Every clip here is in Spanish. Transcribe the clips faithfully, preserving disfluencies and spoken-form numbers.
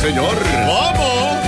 señor. ¿Cómo?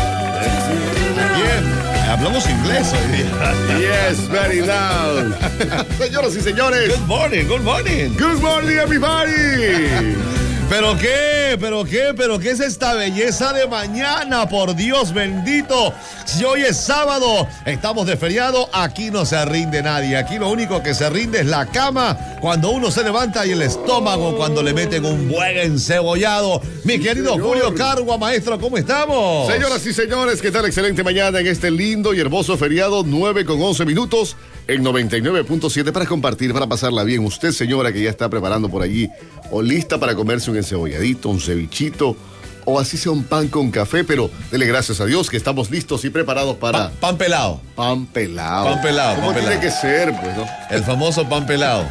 Bien, hablamos inglés hoy día. Yes, very loud. Señoras y señores. Good morning, good morning. Good morning, everybody. ¿Pero qué? ¿Pero qué? ¿Pero qué es esta belleza de mañana? Por Dios bendito. Si hoy es sábado, estamos de feriado, aquí no se rinde nadie. Aquí lo único que se rinde es la cama cuando uno se levanta y el estómago cuando le meten un buen encebollado. Mi querido señor. Julio Cargua, maestro, ¿cómo estamos? Señoras y señores, ¿qué tal? Excelente mañana en este lindo y hermoso feriado, nueve con once minutos en noventa y nueve punto siete para compartir, para pasarla bien. Usted, señora, que ya está preparando por allí o lista para comerse un encebolladito, un cevichito, o así sea un pan con café, pero dele gracias a Dios que estamos listos y preparados para... Pan, pan pelado. Pan pelado. Pan pelado, ¿Cómo pan tiene pelado. que ser, pues, no? El famoso pan pelado.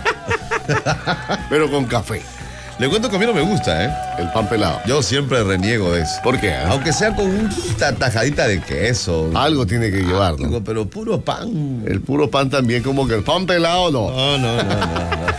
Pero con café. Le cuento que a mí no me gusta, ¿eh? El pan pelado. Yo siempre reniego de eso. ¿Por qué? eh? Aunque sea con una tajadita de queso. Algo tiene que llevar, ¿no? Algo, pero puro pan. El puro pan también, como que el pan pelado no. No, no, no, no. no.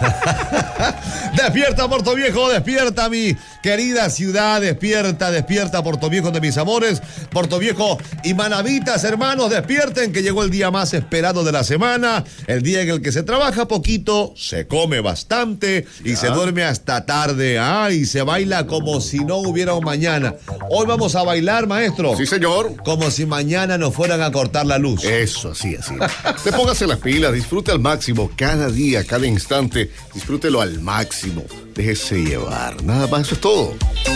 Despierta, Puerto Viejo, despierta, mi querida ciudad, despierta, despierta, Puerto Viejo de mis amores. Puerto Viejo y Manavitas, hermanos, despierten, que llegó el día más esperado de la semana, el día en el que se trabaja poquito, se come bastante y Ya. se duerme hasta tarde, ah, y se baila como si no hubiera un mañana. Hoy vamos a bailar, maestro. Sí, señor. Como si mañana nos fueran a cortar la luz. Eso, así, así. Te póngase las pilas, disfrute al máximo cada día, cada instante. Disfrútelo al máximo. Déjese llevar. Nada más, eso es todo.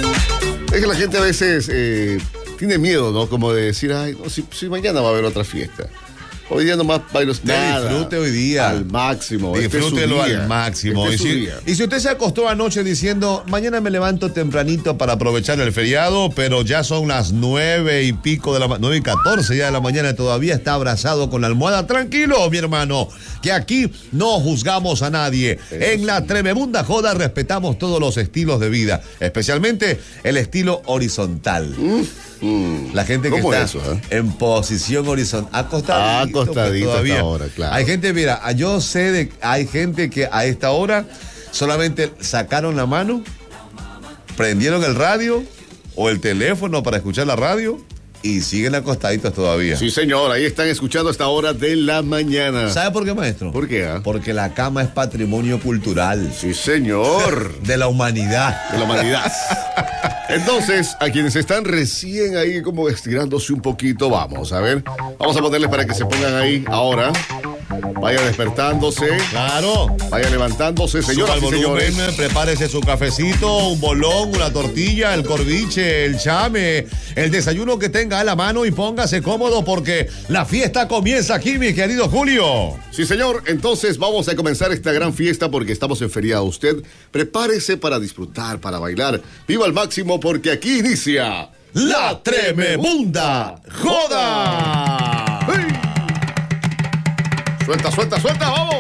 Es que la gente a veces eh, tiene miedo, ¿no? Como de decir, ay, no, si, si mañana va a haber otra fiesta. Hoy día nomás bailo nada. Disfrute hoy día. Al máximo. Este es su Disfrútelo día. al máximo. Este y, es su si, día. y si usted se acostó anoche diciendo, mañana me levanto tempranito para aprovechar el feriado, pero ya son las nueve y pico de la nueve y catorce ya de la mañana y todavía está abrazado con la almohada, tranquilo, mi hermano, que aquí no juzgamos a nadie. Eso en la sí. Tremebunda Joda respetamos todos los estilos de vida, especialmente el estilo horizontal. Mm, mm. La gente que ¿Cómo está eso, eh? en posición horizontal, acostadito, Acostadito pues, todavía. hasta ahora, claro. Hay gente, mira, yo sé de, hay gente que a esta hora solamente sacaron la mano, prendieron el radio o el teléfono para escuchar la radio y siguen acostaditos todavía. Sí, señor. Ahí están escuchando a esta hora de la mañana. ¿Sabe por qué, maestro? ¿Por qué? ah? Porque la cama es patrimonio cultural Sí, señor. de la humanidad. De la humanidad. Entonces, a quienes están recién ahí como estirándose un poquito, vamos a ver. Vamos a ponerles para que se pongan ahí ahora. Vaya despertándose, Claro. vaya levantándose, señoras Suba y el volumen, señores. prepárese su cafecito, un bolón, una tortilla, el corviche, el chame, el desayuno que tenga a la mano y póngase cómodo porque la fiesta comienza aquí, mi querido Julio. Sí, señor. Entonces vamos a comenzar esta gran fiesta porque estamos en feriado. Usted prepárese para disfrutar, para bailar. Viva al máximo porque aquí inicia La Tremebunda Joda. Suelta, suelta, suelta, vamos.